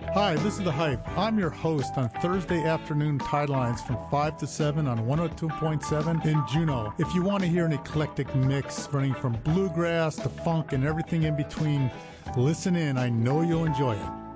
Hi, this is The Hype. I'm your host on Thursday afternoon Tidelines from 5 to 7 on 102.7 in Juneau. If you want to hear an eclectic mix running from bluegrass to funk and everything in between, listen in. I know you'll enjoy it.